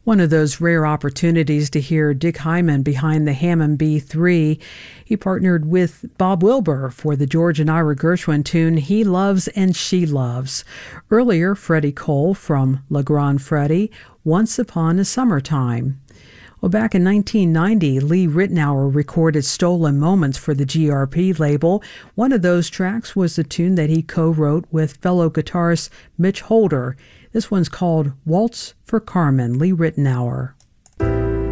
One of those rare opportunities to hear Dick Hyman behind the Hammond B3. He partnered with Bob Wilbur for the George and Ira Gershwin tune He Loves and She Loves. Earlier, Freddie Cole from La Grande Freddie, Once Upon a Summertime. Well, back in 1990, Lee Ritenour recorded Stolen Moments for the GRP label. One of those tracks was the tune that he co-wrote with fellow guitarist Mitch Holder. This one's called Waltz for Carmen, Lee Ritenour.